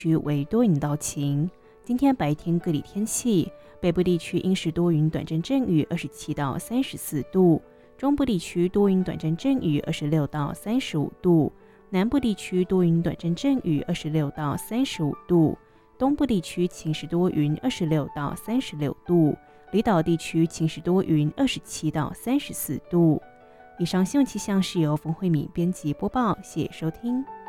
区为多云到晴。今天白天各地天气，北部地区阴时多云短暂阵雨27到34度，中部地区多云短暂阵雨26到35度，南部地区多云短暂阵雨26到35度，东部地区晴时多云26到36度，离岛地区晴时多云27到34度。以上新闻气象是由冯慧敏编辑播报，谢谢收听。